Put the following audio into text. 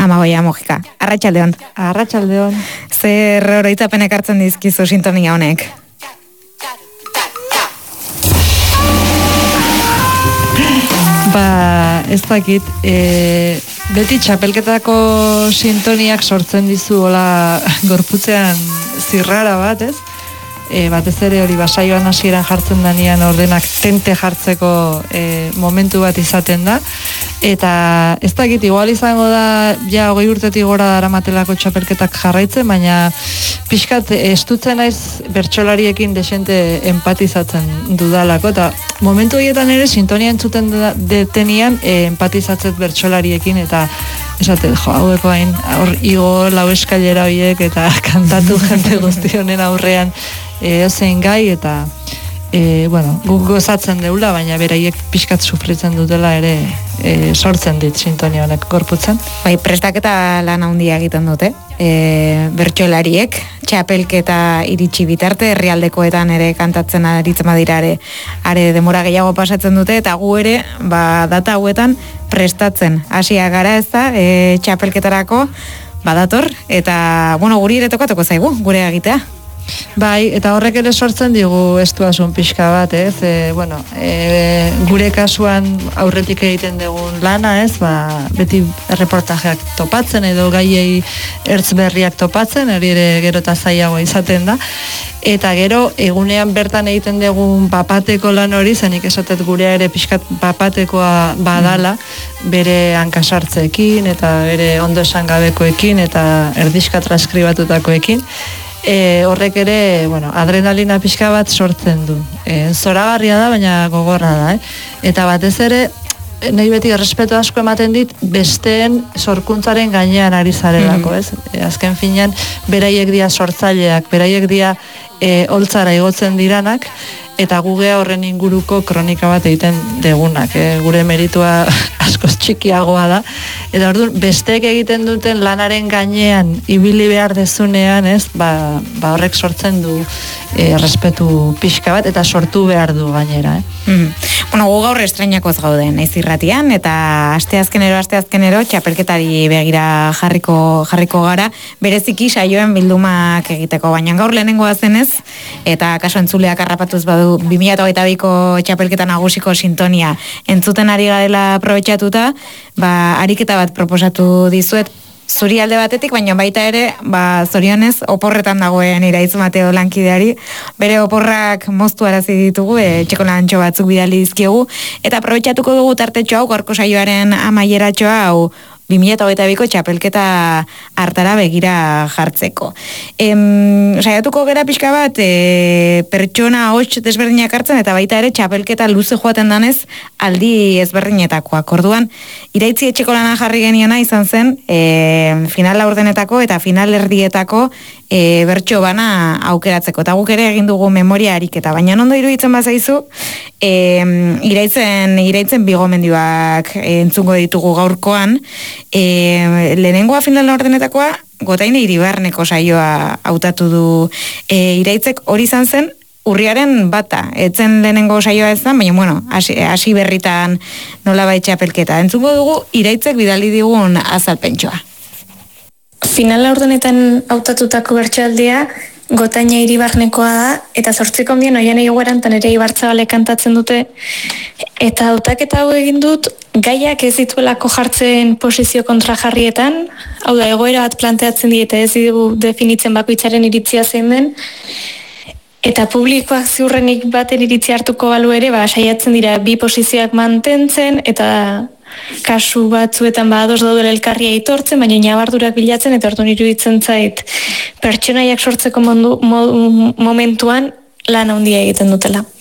Amagoia Mojika. Arratsaldeon. Arratsaldeon. Zer oroitzapenek hartzen dizkizu sintonia honek? Ez dakit, beti txapelketako sintoniak sortzen dizu hola gorputzean zirrara bat, ez? Batez ere hori basaioan hasieran jartzen danean ordenak tente jartzeko momentu bat izaten da, eta ez dakit, igual izango da ja 20 urtetik gora daramatelako txapelketak jarraitzen, baina pixkat estutzen naiz bertsolariekin desente empatizatzen dudalako, eta momentu horietan ere sintonia entzuten detenian empatizatzet bertsolariekin, eta esaten, haueko hain, igo lau eskailera horiek, eta kantatu jente guztionen aurrean zein gai, eta guk gozatzen deula, baina beraiek pixkat sufritzen dutela ere sortzen dit sintonia honek gorputzen. Bai, prestaketa lan handia egiten dute, bertsolariek, txapelketa iritsi bitarte, herrialdekoetan ere kantatzen aritzen badira are demora gehiago pasatzen dute, eta gu ere, data hauetan prestatzen hasia gara ez da, txapelketarako badator, eta, guri ere tokatuko zaigu, gure egitea. Bai, eta horrek ere sortzen digu estuasun pixka bat, ez? Gure kasuan aurretik egiten dugun lana, ez? Beti reportajeak topatzen edo gaiei ertz berriak topatzen, hori ere gero eta zailagoa izaten da. Eta gero, egunean bertan egiten dugun papateko lan hori, zenik esatet gurea ere pixkat papatekoa badala, bere hankasartzeekin, eta bere ondo esan gabekoekin, eta erdizka transkribatutakoekin. Horrek ere, adrenalina pixka bat sortzen du. Zoragarria da, baina gogorra da, Eta batez ere, nahi beti errespetu asko ematen dit, besteen sorkuntzaren gainean ari zarelako, ez? Azken finean, beraiek dia sortzaileak, beraiek dia holtzara igotzen diranak, eta gugea horren inguruko kronika bat egiten degunak, gure meritua askoz txikiagoa da, eta orduan besteek egiten duten lanaren gainean ibili behar dezunean, ez, horrek sortzen du respetu pixka bat, eta sortu behar du gainera, Gu gaur estreinakoz gaude naiz irratian, eta asteazkenero txapelketari begira jarriko gara, bereziki saioen bildumak egiteko, baina gaur lehenengoa zenez, eta kaso entzuleak harrapatuz badu 2022ko txapelketa nagusiko sintonia entzuten ari garela aprobetxatuta, ariketa bat proposatu dizuet, zuri alde batetik, baina baita ere, zorionez, oporretan dagoen Iraitz Mateo lankideari, bere oporrak moztu arazi ditugu, txekolantxo batzuk bidali dizkiegu, eta aprobetxatuko dugu tartetxo hau, gaurko saioaren amaieratxoa hau, 2022ko txapelketa hartara begira jartzeko. Saiatuko gera pixka bat, pertsona hots desberdinak hartzen, eta baita ere txapelketa luze joaten danez aldi ezberdinetakoak. Orduan, Iraitzi etxeko lana jarri geniona izan zen, final laurdenetako eta final erdietako bertso bana aukeratzeko. Eta guk ere egin dugu memoria ariketa, baina ondo iruditzen bazaizu, Iraitzen bigomendioak entzungo ditugu gaurkoan, lehenengoa final laurdenetakoa Gotaine Iribarneko saioa hautatu du Iraitzek, hori izan zen urriaren 1, etzen lehenengo saioa ez da, baina hasi berritan nolabait txapelketa. Entzungo dugu Iraitzek bidali digun azalpentsoa. Final laurdenetan hautatutako bertsoaldia Gotaina Iribarnekoa da, eta 8 ondian oian egoeran tan ere Ibartzabale kantatzen dute, eta hautaketa hau egin dut gaiak ez dituelako jartzen posizio kontrajarrietan, hau da egoera bat planteatzen diete, ez dugu definitzen bakoitzaren iritzia zein den, eta publikoak ziurrenik baten iritzia hartuko balu ere, saiatzen dira bi posizioak mantentzen, eta kasu batzuetan ados daudela elkarria aitortzen, baina ñabardurak bilatzen, eta orduan iruditzen zait pertsonaiak sortzeko momentuan lan handia egiten dutela.